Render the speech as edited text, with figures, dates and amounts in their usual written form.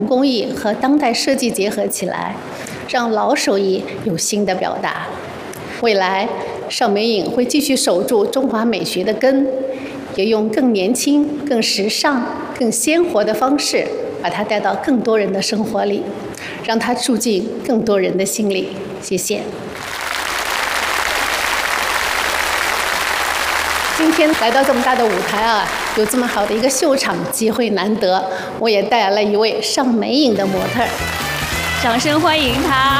工艺和当代设计结合起来，让老手艺有新的表达。未来，邵美影会继续守住中华美学的根，也用更年轻、更时尚、更鲜活的方式，把它带到更多人的生活里，让它住进更多人的心里。谢谢。今天来到这么大的舞台啊，有这么好的一个秀场，机会难得，我也带来了一位邵美影的模特儿， 掌声欢迎她。